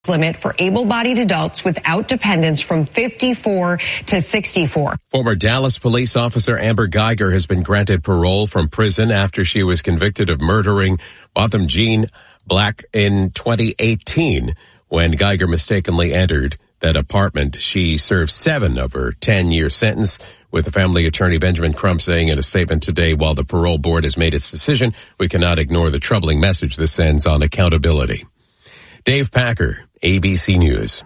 limit for able-bodied adults without dependents from 54 to 64. Former Dallas police officer Amber Geiger has been granted parole from prison after she was convicted of murdering Botham Jean Black in 2018. When Geiger mistakenly entered that apartment, she served 7 of her 10-year sentence, with the family attorney Benjamin Crump saying in a statement today, while the parole board has made its decision, we cannot ignore the troubling message this sends on accountability. Dave Packer, ABC News.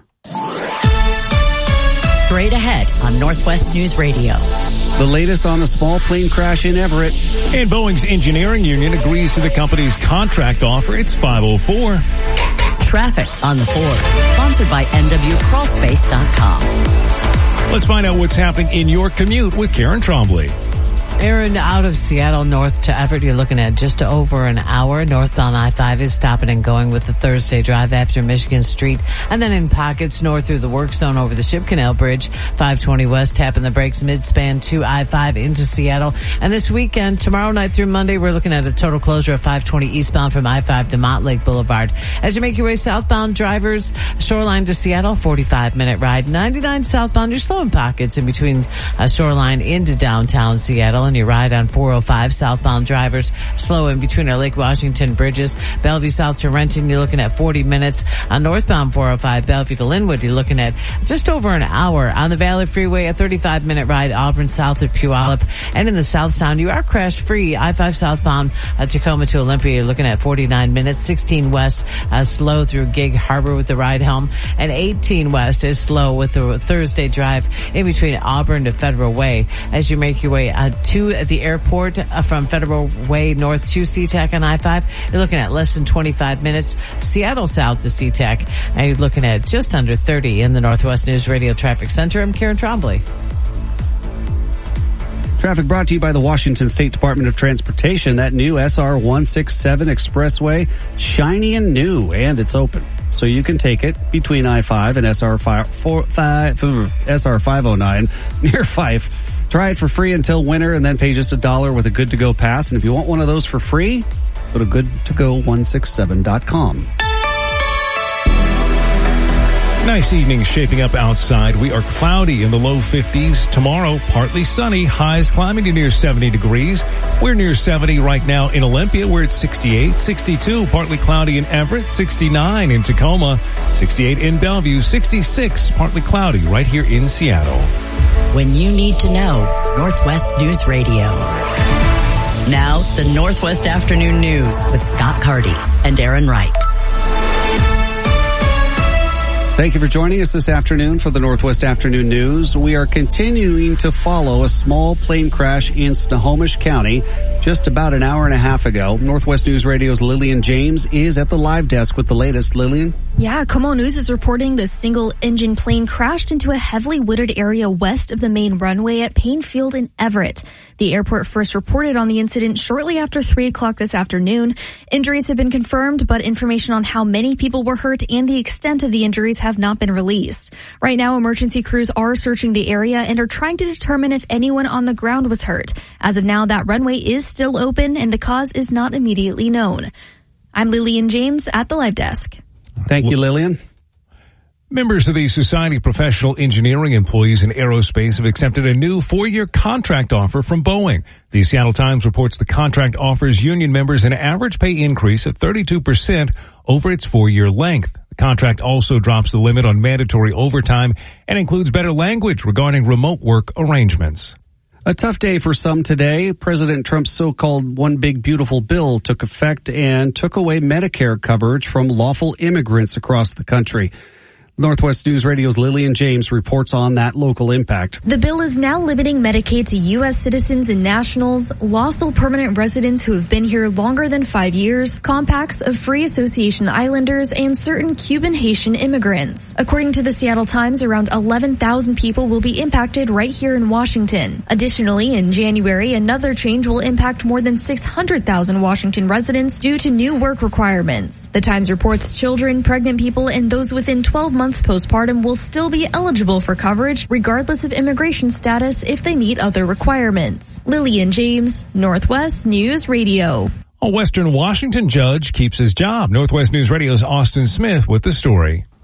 Straight ahead on Northwest News Radio. The latest on a small plane crash in Everett. And Boeing's engineering union agrees to the company's contract offer. It's 5:04. Traffic on the Forbes, sponsored by NWCrawlspace.com. Let's find out what's happening in your commute with Karen Trombley. Aaron, out of Seattle north to Everett, you're looking at just over an hour. Northbound I-5 is stopping and going with the Thursday drive after Michigan Street. And then in pockets north through the work zone over the Ship Canal Bridge. 520 west tapping the brakes mid-span to I-5 into Seattle. And this weekend, tomorrow night through Monday, we're looking at a total closure of 520 eastbound from I-5 to Montlake Boulevard. As you make your way southbound, drivers, Shoreline to Seattle, 45-minute ride. 99 southbound, you're slow in pockets in between Shoreline into downtown Seattle. And your ride on 405 southbound drivers slow in between our Lake Washington bridges. Bellevue south to Renton, you're looking at 40 minutes. On northbound 405 Bellevue to Linwood, you're looking at just over an hour. On the Valley Freeway, a 35-minute ride Auburn south to Puyallup. And in the south sound, you are crash free. I-5 southbound Tacoma to Olympia, you're looking at 49 minutes. 16 west slow through Gig Harbor with the ride home. And 18 west is slow with the Thursday drive in between Auburn to Federal Way. As you make your way to the airport from Federal Way north to SeaTac on I-5, you're looking at less than 25 minutes. Seattle south to SeaTac, and you're looking at just under 30 in the Northwest News Radio Traffic Center. I'm Karen Trombley. Traffic brought to you by the Washington State Department of Transportation. That new SR 167 expressway, shiny and new, and it's open. So you can take it between I-5 and SR 509 near Fife. Try it for free until winter and then pay just $1 with a good-to-go pass. And if you want one of those for free, go to goodtogo167.com. Nice evening shaping up outside. We are cloudy in the low 50s. Tomorrow, partly sunny. Highs climbing to near 70 degrees. We're near 70 right now in Olympia. We're at 68, 62. Partly cloudy in Everett. 69 in Tacoma. 68 in Bellevue. 66. Partly cloudy right here in Seattle. When you need to know, Northwest News Radio. Now, the Northwest Afternoon News with Scott Carty and Aaron Wright. Thank you for joining us this afternoon for the Northwest Afternoon News. We are continuing to follow a small plane crash in Snohomish County just about an hour and a half ago. Northwest News Radio's Lillian James is at the live desk with the latest. Lillian? Yeah, KOMO News is reporting the single-engine plane crashed into a heavily wooded area west of the main runway at Payne Field in Everett. The airport first reported on the incident shortly after 3 o'clock this afternoon. Injuries have been confirmed, but information on how many people were hurt and the extent of the injuries have not been released. Right now, emergency crews are searching the area and are trying to determine if anyone on the ground was hurt. As of now, that runway is still open and the cause is not immediately known. I'm Lillian James at the live desk. Thank you, Lillian. Members of the Society of Professional Engineering Employees in Aerospace have accepted a new 4-year contract offer from Boeing. The Seattle Times reports the contract offers union members an average pay increase of 32% over its 4-year length. The contract also drops the limit on mandatory overtime and includes better language regarding remote work arrangements. A tough day for some today. President Trump's so-called One Big Beautiful Bill took effect and took away Medicare coverage from lawful immigrants across the country. Northwest News Radio's Lillian James reports on that local impact. The bill is now limiting Medicaid to U.S. citizens and nationals, lawful permanent residents who have been here longer than 5 years, compacts of Free Association Islanders, and certain Cuban Haitian immigrants. According to the Seattle Times, around 11,000 people will be impacted right here in Washington. Additionally, in January, another change will impact more than 600,000 Washington residents due to new work requirements. The Times reports children, pregnant people, and those within 12 months postpartum will still be eligible for coverage regardless of immigration status if they meet other requirements. Lillian James, Northwest News Radio. A Western Washington judge keeps his job. Northwest News Radio's Austin Smith with the story.